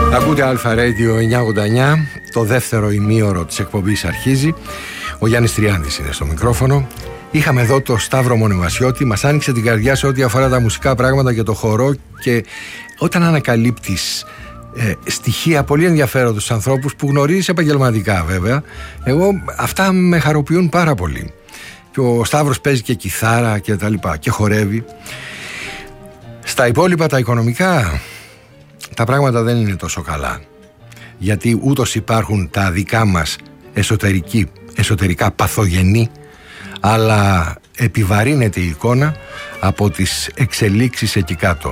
Ακούτε Αλφα Radio 989. Το δεύτερο ημίωρο της εκπομπής αρχίζει. Ο Γιάννης Τριάνδης είναι στο μικρόφωνο. Είχαμε εδώ το Σταύρο Μονεβασιώτη. Μας άνοιξε την καρδιά σε ό,τι αφορά τα μουσικά πράγματα και το χορό. Και όταν ανακαλύπτεις στοιχεία πολύ ενδιαφέροντος στους ανθρώπους που γνωρίζεις επαγγελματικά, βέβαια, αυτά με χαροποιούν πάρα πολύ. Και ο Σταύρος παίζει και κιθάρα και τα λοιπά και χορεύει. Στα υπόλοιπα τα οικονομικά τα πράγματα δεν είναι τόσο καλά, γιατί ούτως υπάρχουν τα δικά μας εσωτερικά παθογενή, αλλά επιβαρύνεται η εικόνα από τις εξελίξεις εκεί κάτω.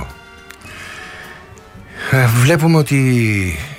Βλέπουμε ότι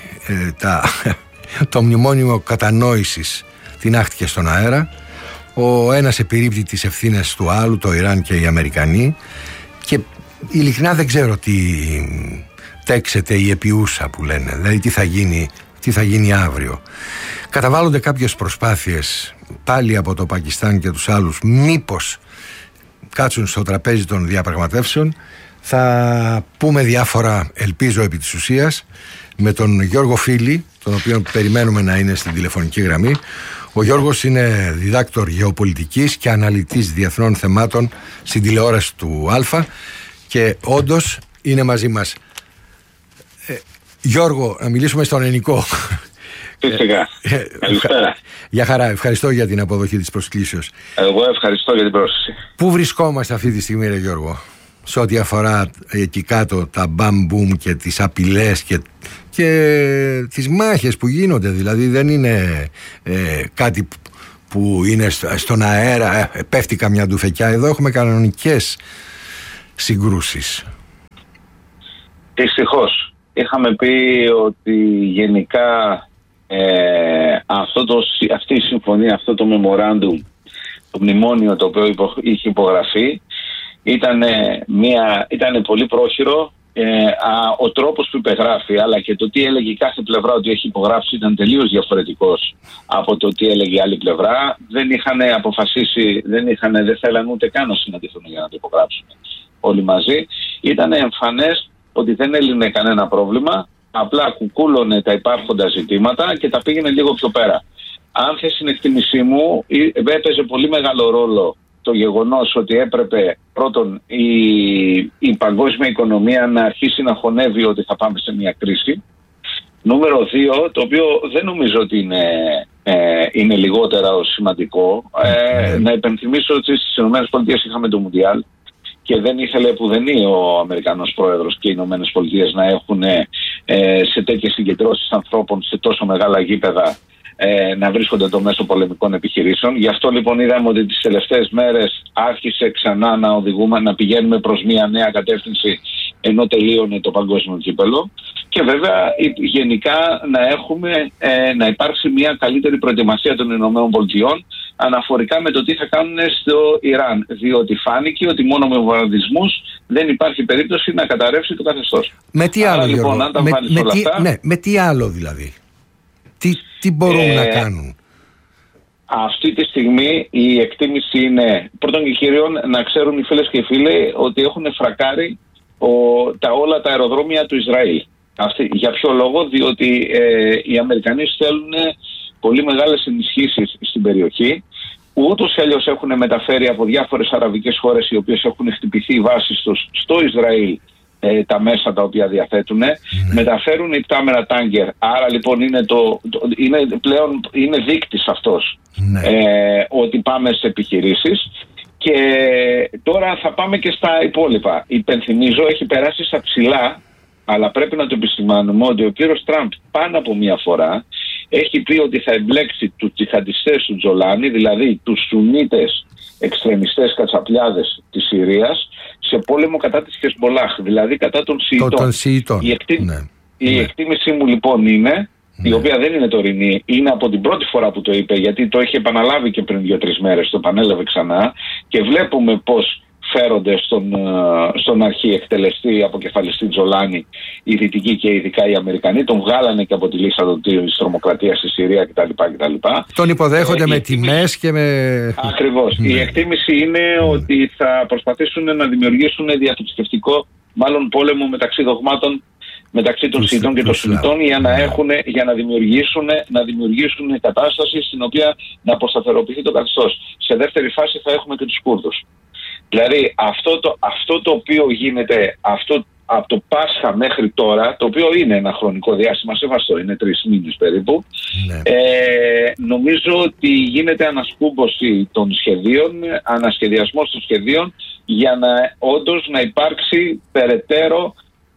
το μνημόνιο κατανόησης τινάχτηκε στον αέρα. Ο ένας επιρρύπτει τις ευθύνες του άλλου, το Ιράν και οι Αμερικανοί, και ειλικρινά δεν ξέρω τι τέξεται η επιούσα που λένε, δηλαδή τι θα γίνει αύριο. Καταβάλλονται κάποιες προσπάθειες πάλι από το Πακιστάν και τους άλλους, μήπως κάτσουν στο τραπέζι των διαπραγματεύσεων. Θα πούμε διάφορα, ελπίζω επί της ουσίας, με τον Γιώργο Φίλη, τον οποίο περιμένουμε να είναι στην τηλεφωνική γραμμή. Ο Γιώργος είναι διδάκτορ γεωπολιτικής και αναλυτής διεθνών θεμάτων στην τηλεόραση του Αλφα και όντως είναι μαζί μας. Γιώργο, να μιλήσουμε στον ελληνικό. Φυσικά. Καλησπέρα. Γεια χαρά, ευχαριστώ για την αποδοχή της προσκλήσεως. Εγώ ευχαριστώ για την πρόσκληση. Πού βρισκόμαστε αυτή τη στιγμή, ρε Γιώργο, σε ό,τι αφορά εκεί κάτω τα μπαμ-μπουμ και τις απειλές και τις μάχες που γίνονται? Δηλαδή δεν είναι κάτι που είναι στον αέρα, πέφτει καμιά ντουφεκιά. Εδώ έχουμε κανονικές συγκρούσεις. Δυστυχώς. Είχαμε πει ότι γενικά αυτή η συμφωνία, αυτό το memorandum, το μνημόνιο το οποίο είχε υπογραφεί, ήταν πολύ πρόχειρο. Ο τρόπος που υπεγράφει, αλλά και το τι έλεγε κάθε πλευρά ότι έχει υπογράψει, ήταν τελείως διαφορετικός από το τι έλεγε η άλλη πλευρά. Δεν είχαν αποφασίσει, δεν θέλαν ούτε καν να συναντηθούν για να το υπογράψουν όλοι μαζί. Ήταν εμφανές ότι δεν έλυνε κανένα πρόβλημα, απλά κουκούλωνε τα υπάρχοντα ζητήματα και τα πήγαινε λίγο πιο πέρα. Αν θες την εκτίμησή μου, έπαιζε πολύ μεγάλο ρόλο το γεγονός ότι έπρεπε πρώτον η παγκόσμια οικονομία να αρχίσει να χωνεύει ότι θα πάμε σε μια κρίση. Νούμερο 2, το οποίο δεν νομίζω ότι είναι λιγότερα σημαντικό, να υπενθυμίσω ότι στις ΗΠΑ είχαμε το Μουντιάλ και δεν ήθελε πουδενή ο Αμερικανός πρόεδρος και οι Ηνωμένες Πολιτείες να έχουν σε τέτοιες συγκεντρώσεις ανθρώπων σε τόσο μεγάλα γήπεδα να βρίσκονται το μέσο πολεμικών επιχειρήσεων. Γι' αυτό λοιπόν είδαμε ότι τις τελευταίες μέρες άρχισε ξανά να πηγαίνουμε προς μια νέα κατεύθυνση, ενώ τελείωνε το παγκόσμιο κύπελλο. Και βέβαια γενικά να υπάρξει μια καλύτερη προετοιμασία των ΗΠΑ αναφορικά με το τι θα κάνουν στο Ιράν. Διότι φάνηκε ότι μόνο με βομβαρδισμούς δεν υπάρχει περίπτωση να καταρρεύσει το καθεστώς. Με τι άλλο, λοιπόν, Γιώργο? Με τι άλλο δηλαδή? Τι μπορούν να κάνουν? Αυτή τη στιγμή η εκτίμηση είναι πρώτον και κύριον να ξέρουν οι φίλες και οι φίλοι ότι έχουν φρακάρει όλα τα αεροδρόμια του Ισραήλ. Για ποιο λόγο? Διότι οι Αμερικανοί στέλνουν πολύ μεγάλες ενισχύσεις στην περιοχή. Ούτως ή αλλιώς έχουν μεταφέρει από διάφορες αραβικές χώρες οι οποίες έχουν χτυπηθεί οι βάσεις τους στο Ισραήλ τα μέσα τα οποία διαθέτουν, μεταφέρουν υπτάμενα τάγκερ. Άρα λοιπόν είναι δείκτης αυτός ότι πάμε σε επιχειρήσεις. Και τώρα θα πάμε και στα υπόλοιπα. Υπενθυμίζω, έχει περάσει στα ψηλά, αλλά πρέπει να το επισημάνουμε ότι ο κύριος Τραμπ πάνω από μία φορά έχει πει ότι θα εμπλέξει τους τζιχαντιστές του Τζολάνι, δηλαδή τους Σουνίτες εξτρεμιστές κατσαπλιάδες της Συρίας, σε πόλεμο κατά της Χεσμολάχ, δηλαδή κατά των Σιητών. Η εκτίμησή μου λοιπόν είναι, η οποία δεν είναι τωρινή, είναι από την πρώτη φορά που το είπε, γιατί το έχει επαναλάβει και πριν 2-3 μέρες, το επανέλαβε ξανά, και βλέπουμε πώς φέρονται στον αρχή εκτελεστή αποκεφαλιστή Τζολάνι οι Δυτικοί και ειδικά οι Αμερικανοί. Τον βγάλανε και από τη λίστα της τρομοκρατίας στη Συρία κτλ. Τον υποδέχονται με τιμές και με... Ακριβώς. Η εκτίμηση είναι ότι θα προσπαθήσουν να δημιουργήσουν διαθρησκευτικό πόλεμο μεταξύ δογμάτων μεταξύ των Σιητών και των Σουννιτών για να δημιουργήσουν κατάσταση στην οποία να αποσταθεροποιηθεί το καθεστώς. Σε δεύτερη φάση θα έχουμε και τους Κούρδους. Δηλαδή αυτό το οποίο γίνεται από το Πάσχα μέχρι τώρα, το οποίο είναι ένα χρονικό διάστημα σεβαστό, είναι 3 μήνες περίπου, νομίζω ότι γίνεται ανασκούμποση των σχεδίων, ανασχεδιασμός των σχεδίων για να όντως να υπάρξει περαιτέρω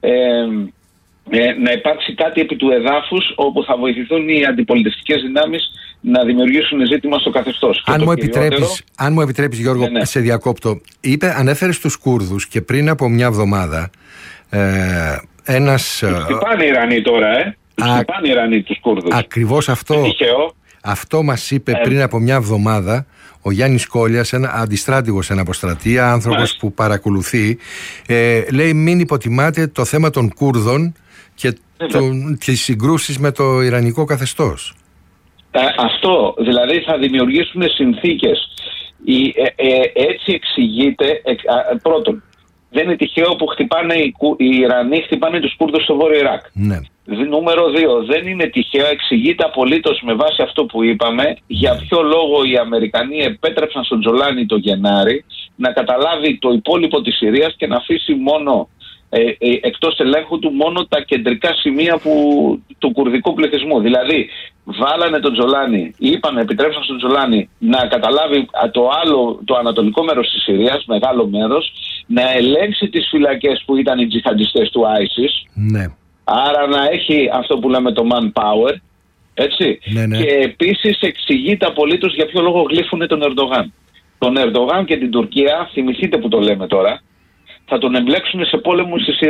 να υπάρξει κάτι επί του εδάφους όπου θα βοηθηθούν οι αντιπολιτευτικές δυνάμεις να δημιουργήσουν ζήτημα στο καθεστώς. Αν μου επιτρέπεις Γιώργο, σε διακόπτω. Ανέφερες τους Κούρδους και πριν από μια εβδομάδα ένας... Τους χτυπάνε οι Ιρανοί τώρα, τους χτυπάνε οι Ιρανοί τους Κούρδους. Ακριβώς αυτό μας είπε πριν από μια εβδομάδα ο Γιάννης Κόλιας, αντιστράτηγος εν αποστρατεία, άνθρωπος που παρακολουθεί. Λέει μην υποτιμάτε το θέμα των Κούρδων και τις συγκρούσεις με το Ιρανικό καθεστώς. Αυτό, δηλαδή θα δημιουργήσουν συνθήκες. Έτσι εξηγείται, πρώτον, δεν είναι τυχαίο που οι Ιρανοί χτυπάνε τους Κούρδους στο Βόρειο Ιράκ. Ναι. Νούμερο 2, δεν είναι τυχαίο, εξηγείται απολύτως με βάση αυτό που είπαμε, για ποιο λόγο οι Αμερικανοί επέτρεψαν στον Τζολάνι το Γενάρη να καταλάβει το υπόλοιπο της Συρίας και να αφήσει μόνο εκτός ελέγχου του μόνο τα κεντρικά σημεία του κουρδικού πληθυσμού. Δηλαδή βάλανε τον Τζολάνι, επιτρέψαν στον Τζολάνι να καταλάβει το ανατολικό μέρος της Συρίας, μεγάλο μέρος, να ελέγξει τις φυλακές που ήταν οι τζιχαντιστές του ISIS. Ναι. Άρα να έχει αυτό που λέμε το manpower, έτσι. Ναι. Και επίσης εξηγείται απολύτως για ποιο λόγο γλύφουνε τον Ερντογάν. Τον Ερντογάν και την Τουρκία, θυμηθείτε που το λέμε τώρα, θα τον εμπλέξουν σε πόλεμο στη Συρία.